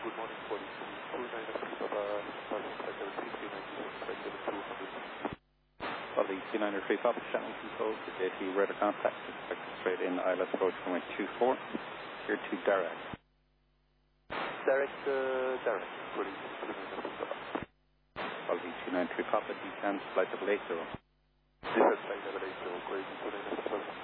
Good morning, police. 29 Papa, flight level 396, flight level 200. Police 293 Papa, channel control for JT radar contact, expected straight in ILS approach runway 24, here to direct. Direct, police 29 Papa. Police 293 Papa, descend, flight level 80. Descend, flight level 80, crazy 29 Papa.